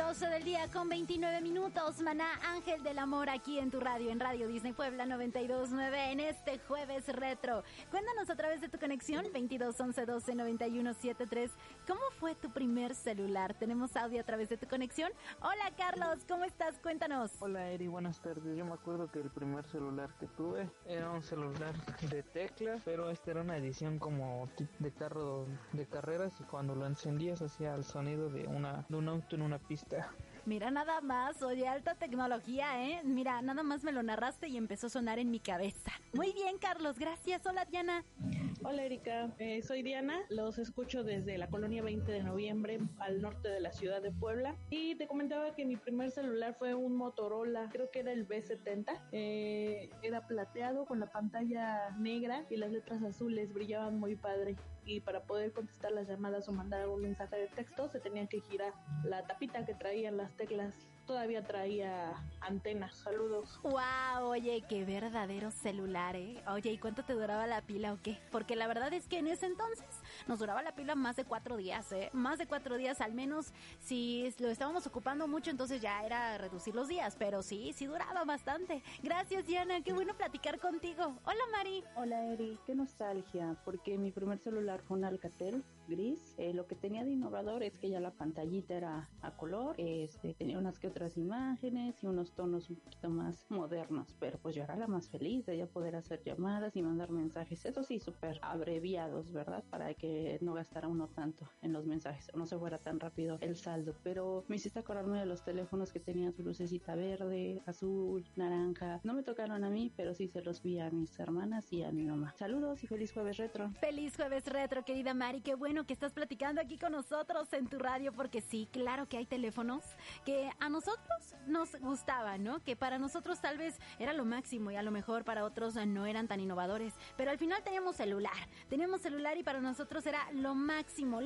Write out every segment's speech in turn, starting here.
12 del día con 29 minutos. Maná, Ángel del Amor, aquí en tu radio, en Radio Disney Puebla 92.9, en este jueves retro. Cuéntanos a través de tu conexión 22 11 12 91 73. ¿Cómo fue tu primer celular? Tenemos audio a través de tu conexión. Hola Carlos, ¿cómo estás? Cuéntanos. Hola Eri, buenas tardes. Yo me acuerdo que el primer celular que tuve era un celular de tecla, pero era una edición como de carro de carreras, y cuando lo encendías hacía el sonido de un auto en una pista. Mira nada más, oye, alta tecnología, ¿eh? Mira, nada más me lo narraste y empezó a sonar en mi cabeza. Muy bien, Carlos, gracias. Hola, Diana. Hola, Erika. Soy Diana. Los escucho desde la colonia 20 de noviembre, al norte de la ciudad de Puebla. Y te comentaba que mi primer celular fue un Motorola, creo que era el B70. Era plateado con la pantalla negra y las letras azules, brillaban muy padre. Y para poder contestar las llamadas o mandar un mensaje de texto se tenía que girar la tapita que traían las teclas. Todavía traía antenas. Saludos. Wow, oye, qué verdadero celular, ¿eh? Oye, ¿y cuánto te duraba la pila o qué? Porque la verdad es que en ese entonces nos duraba la pila más de 4 días, ¿eh? Más de 4 días, al menos si lo estábamos ocupando mucho, entonces ya era reducir los días, pero sí duraba bastante. Gracias, Diana, qué bueno platicar contigo. Hola, Mari. Hola, Eri, qué nostalgia, porque mi primer celular fue un Alcatel gris. Lo que tenía de innovador es que ya la pantallita era a color, tenía unas que otras imágenes y unos tonos un poquito más modernos, pero pues yo era la más feliz de ya poder hacer llamadas y mandar mensajes, eso sí, súper abreviados, ¿verdad? Para que no gastara uno tanto en los mensajes, o no se fuera tan rápido el saldo. Pero me hiciste acordarme de los teléfonos que tenían su lucecita verde, azul, naranja. No me tocaron a mí, pero sí se los vi a mis hermanas y a mi mamá. Saludos y feliz jueves retro. Feliz jueves retro, querida Mari, qué bueno que estás platicando aquí con nosotros en tu radio, porque sí, claro que hay teléfonos que a nosotros nos gustaban, ¿no? Que para nosotros tal vez era lo máximo y a lo mejor para otros no eran tan innovadores, pero al final teníamos celular y para nosotros era lo máximo.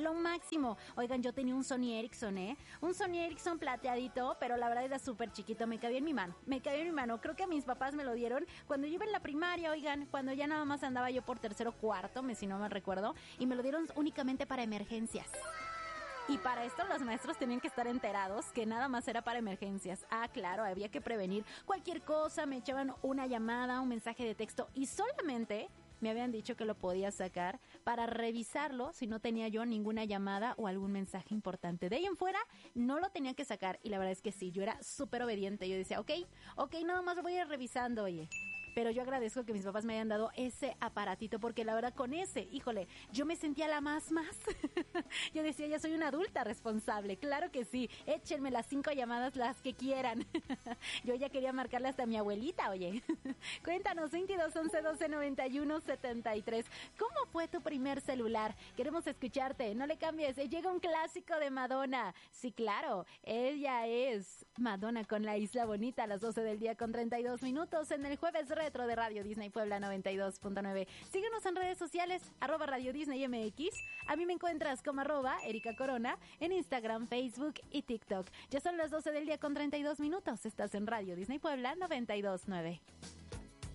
Oigan, yo tenía un Sony Ericsson, un Sony Ericsson plateadito, pero la verdad era súper chiquito, me cabía en mi mano, creo que mis papás me lo dieron cuando yo iba en la primaria, oigan, cuando ya nada más andaba yo por tercero o cuarto, si no me recuerdo, y me lo dieron únicamente para emergencias. Y para esto los maestros tenían que estar enterados que nada más era para emergencias. Ah, claro, había que prevenir cualquier cosa, me echaban una llamada, un mensaje de texto y solamente me habían dicho que lo podía sacar para revisarlo si no tenía yo ninguna llamada o algún mensaje importante. De ahí en fuera no lo tenía que sacar y la verdad es que sí, yo era súper obediente. Yo decía, ok, nada más lo voy a ir revisando, oye. Pero yo agradezco que mis papás me hayan dado ese aparatito porque la verdad con ese, híjole, yo me sentía la más. Yo decía, ya soy una adulta responsable, claro que sí, échenme las 5 llamadas, las que quieran. Yo ya quería marcarle hasta a mi abuelita, oye. Cuéntanos, 22 11 12 91 73. ¿Cómo fue tu primer celular? Queremos escucharte, no le cambies, llega un clásico de Madonna. Sí, claro, ella es Madonna con La Isla Bonita a las 12 del día con 32 minutos en el jueves retro de Radio Disney Puebla 92.9. Síguenos en redes sociales, @Radio Disney MX. A mí me encuentras como @Erika Corona en Instagram, Facebook y TikTok. Ya son las 12 del día con 32 minutos. Estás en Radio Disney Puebla 92.9.